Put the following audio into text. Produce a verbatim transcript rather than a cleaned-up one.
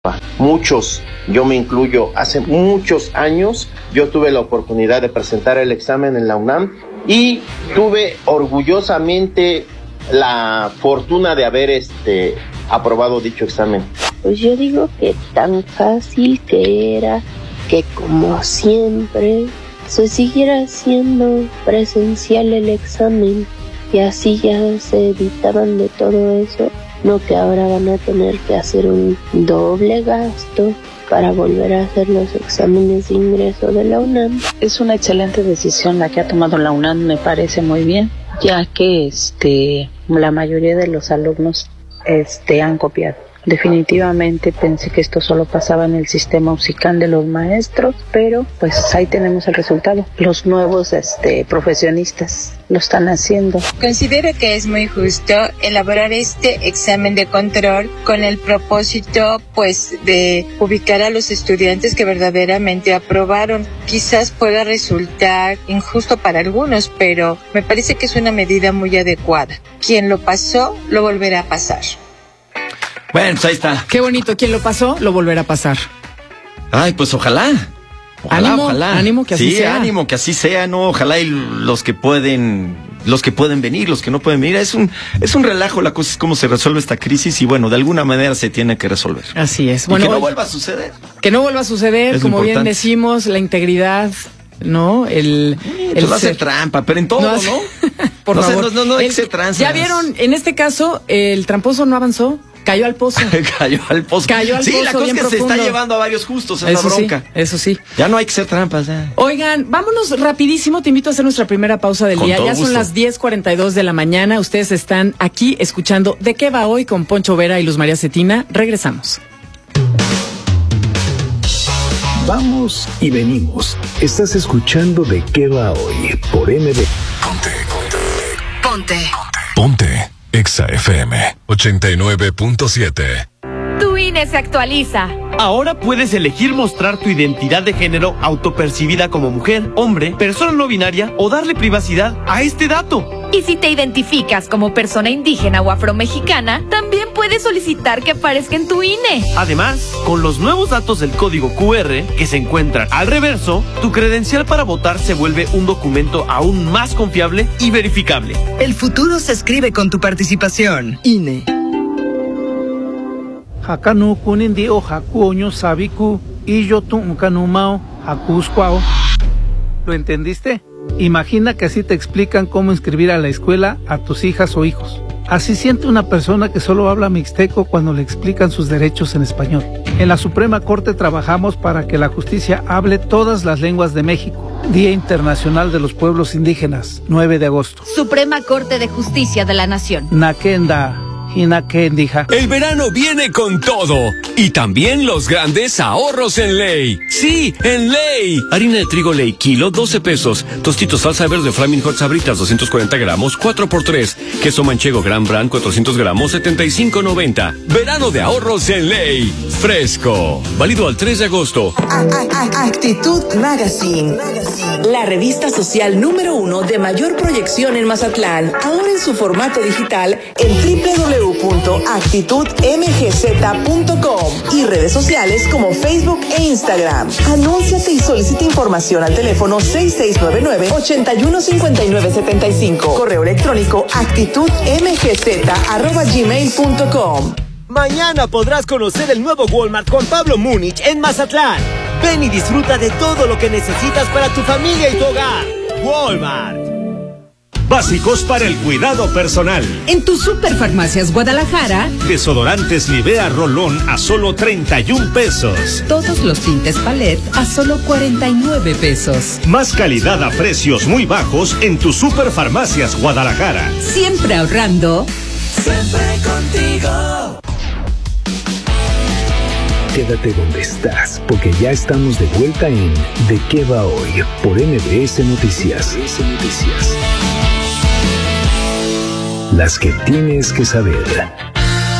Muchos, yo me incluyo, hace muchos años yo tuve la oportunidad de presentar el examen en la UNAM y tuve orgullosamente la fortuna de haber este aprobado dicho examen. Pues yo digo que tan fácil que era, que como siempre se siguiera haciendo presencial el examen y así ya se evitaban de todo eso, no que ahora van a tener que hacer un doble gasto para volver a hacer los exámenes de ingreso de la UNAM. Es una excelente decisión la que ha tomado la UNAM, me parece muy bien, ya que este la mayoría de los alumnos este han copiado. Definitivamente pensé que esto solo pasaba en el sistema UXICAN de los maestros, pero pues ahí tenemos el resultado. Los nuevos este, profesionistas lo están haciendo. Considero que es muy justo elaborar este examen de control con el propósito pues de ubicar a los estudiantes que verdaderamente aprobaron. Quizás pueda resultar injusto para algunos, pero me parece que es una medida muy adecuada. Quien lo pasó, lo volverá a pasar. Bueno, pues ahí está. Qué bonito, quien lo pasó, lo volverá a pasar. Ay, pues ojalá. Ojalá, ánimo, ojalá. Ánimo que así sí, sea. Sí, ánimo que así sea, ¿no? Ojalá y los que pueden, los que pueden venir, los que no pueden venir. Es un, es un relajo, la cosa es cómo se resuelve esta crisis y bueno, de alguna manera se tiene que resolver. Así es. Y Bueno, que no hoy, vuelva a suceder. Que no vuelva a suceder, es como importante. Bien decimos, la integridad, ¿no? El, sí, el no hace trampa, pero en todo, ¿no? ¿no? Por no favor. Sé, no, no, no hay el, que ser tranzas. Ya vieron, en este caso, el tramposo no avanzó. Cayó al pozo. Cayó al pozo. Cayó al sí, pozo. la cosa es que profundo. se está llevando a varios justos en eso la bronca. Sí, eso sí. Ya no hay que ser trampas. Ya. Oigan, vámonos rapidísimo. Te invito a hacer nuestra primera pausa del Con día. Ya gusto. son las diez cuarenta y dos de la mañana. Ustedes están aquí escuchando ¿De qué va hoy? Con Poncho Vera y Luz María Cetina. Regresamos. Vamos y venimos. Estás escuchando ¿De qué va hoy? Por M D. Ponte, ponte. Ponte. Ponte. Exa F M ochenta y nueve punto siete. Tu I N E se actualiza. Ahora puedes elegir mostrar tu identidad de género autopercibida como mujer, hombre, persona no binaria o darle privacidad a este dato. Y si te identificas como persona indígena o afromexicana, también puedes solicitar que aparezca en tu I N E. Además, con los nuevos datos del código Q R que se encuentran al reverso, tu credencial para votar se vuelve un documento aún más confiable y verificable. El futuro se escribe con tu participación. I N E. Hakanu kunindi o hakuoño sabiku y yo tu unkanumao hakuskwao. ¿Lo entendiste? Imagina que así te explican cómo inscribir a la escuela a tus hijas o hijos. Así siente una persona que solo habla mixteco cuando le explican sus derechos en español. En la Suprema Corte trabajamos para que la justicia hable todas las lenguas de México. Día Internacional de los Pueblos Indígenas, nueve de agosto. Suprema Corte de Justicia de la Nación. Nakenda. El verano viene con todo y también los grandes ahorros en Ley. Sí, en Ley. Harina de trigo Ley, kilo, doce pesos. Tostitos salsa verde Flaming Hot Sabritas, doscientos cuarenta gramos, cuatro por tres. Queso manchego Gran Brand, cuatrocientos gramos, setenta y cinco noventa. Verano de ahorros en Ley. Fresco. Válido al tres de agosto. Actitud Magazine. La revista social número uno de mayor proyección en Mazatlán. Ahora en su formato digital en doble u doble u doble u punto actitud m g z punto com y redes sociales como Facebook e Instagram. Anúnciate y solicita información al teléfono seis seis nueve nueve, ocho uno cinco nueve siete cinco. Correo electrónico actitud m g z arroba gmail punto com. Mañana podrás conocer el nuevo Walmart con Pablo Múnich en Mazatlán. Ven y disfruta de todo lo que necesitas para tu familia y tu hogar. Walmart. Básicos para el cuidado personal. En tu Superfarmacias Guadalajara, desodorantes Nivea Rolón a solo treinta y un pesos. Todos los tintes Palette a solo cuarenta y nueve pesos. Más calidad a precios muy bajos en tu Superfarmacias Guadalajara. Siempre ahorrando. Siempre contigo. Quédate donde estás, porque ya estamos de vuelta en ¿De qué va hoy? Por M B S Noticias. M B S Noticias. Las que tienes que saber.